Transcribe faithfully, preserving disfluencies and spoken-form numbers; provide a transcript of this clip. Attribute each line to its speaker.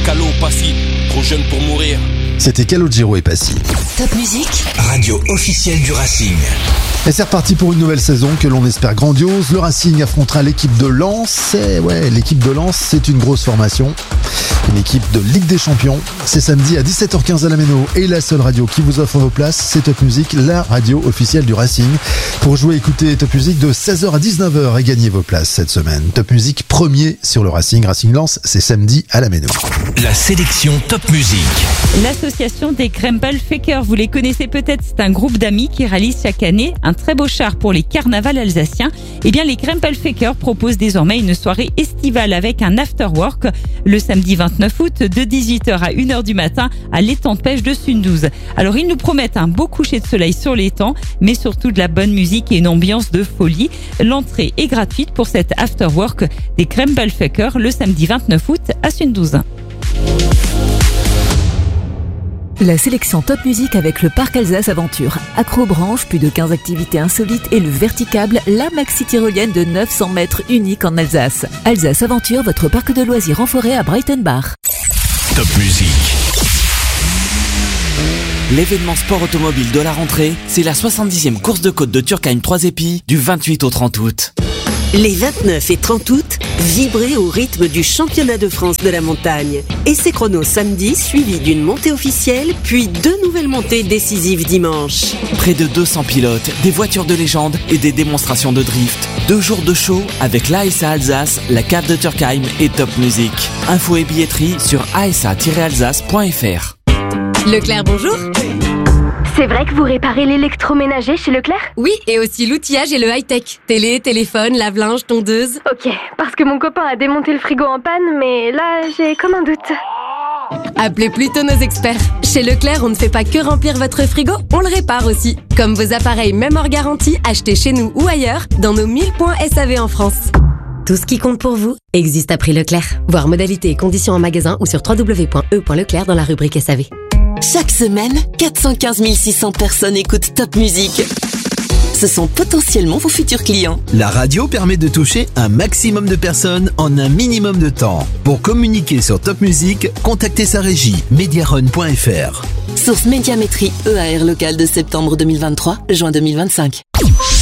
Speaker 1: Calo, Passy, trop jeune pour mourir.
Speaker 2: C'était Calogero et Passy.
Speaker 3: Top Music,
Speaker 4: radio officielle du Racing.
Speaker 2: Et c'est reparti pour une nouvelle saison que l'on espère grandiose. Le Racing affrontera l'équipe de Lens. Et ouais, l'équipe de Lens, c'est une grosse formation. Une équipe de Ligue des Champions. C'est samedi à dix-sept heures quinze à la Méno. Et la seule radio qui vous offre vos places, c'est Top Music, la radio officielle du Racing. Pour jouer, écoutez Top Music de seize heures à dix-neuf heures et gagner vos places cette semaine. Top Music premier sur le Racing. Racing Lens, c'est samedi à la Méno.
Speaker 4: La sélection Top Music.
Speaker 5: L'association des Krempel Fakers, vous les connaissez peut-être, c'est un groupe d'amis qui réalise chaque année un très beau char pour les carnavals alsaciens. Eh bien, les Krempel Fakers proposent désormais une soirée estivale avec un after-work le samedi vingt-neuf août de dix-huit heures à une heure du matin à l'étang de pêche de Sundouze. Alors, ils nous promettent un beau coucher de soleil sur l'étang, mais surtout de la bonne musique et une ambiance de folie. L'entrée est gratuite pour cet after-work des Krempel Fakers le samedi vingt-neuf août à Sundouze.
Speaker 3: la sélection Top Music avec le Parc Alsace Aventure. Acrobranche, plus de quinze activités insolites et le Verticable, la maxi tyrolienne de neuf cents mètres unique en Alsace. Alsace Aventure, votre parc de loisirs en forêt à Breitenbach.
Speaker 4: Top Music.
Speaker 6: L'événement sport automobile de la rentrée, c'est la soixante-dixième course de côte de Turckheim trois épis du vingt-huit au trente août.
Speaker 7: Les vingt-neuf et trente août, vibrez au rythme du championnat de France de la montagne. Essai chrono samedi, suivi d'une montée officielle, puis deux nouvelles montées décisives dimanche.
Speaker 6: Près de deux cents pilotes, des voitures de légende et des démonstrations de drift. Deux jours de show avec l'A S A Alsace, la cave de Turckheim et Top Music. Infos et billetterie sur a s a tiret alsace point f r.
Speaker 8: Leclerc, bonjour.
Speaker 9: C'est vrai que vous réparez l'électroménager chez Leclerc ?
Speaker 8: Oui, et aussi l'outillage et le high-tech. Télé, téléphone, lave-linge, tondeuse.
Speaker 9: Ok, parce que mon copain a démonté le frigo en panne, mais là, j'ai comme un doute.
Speaker 8: Appelez plutôt nos experts. Chez Leclerc, on ne fait pas que remplir votre frigo, on le répare aussi. Comme vos appareils même hors garantie, achetés chez nous ou ailleurs, dans nos mille points S A V en France.
Speaker 10: Tout ce qui compte pour vous existe à prix Leclerc. Voir modalités et conditions en magasin ou sur w w w point e point leclerc dans la rubrique S A V.
Speaker 7: Chaque semaine, quatre cent quinze mille six cents personnes écoutent Top Music. Ce sont potentiellement vos futurs clients.
Speaker 11: La radio permet de toucher un maximum de personnes en un minimum de temps. Pour communiquer sur Top Music, contactez sa régie, mediarun point f r.
Speaker 7: Source Médiamétrie E A R local de septembre deux mille vingt-trois, juin deux mille vingt-cinq.